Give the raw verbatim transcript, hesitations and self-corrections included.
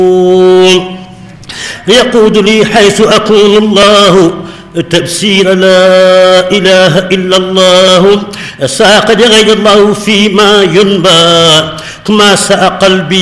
يقود لي حيث أكون الله تفسير لا إله إلا الله ساق لغير الله فيما ينبى كما ساق قلبي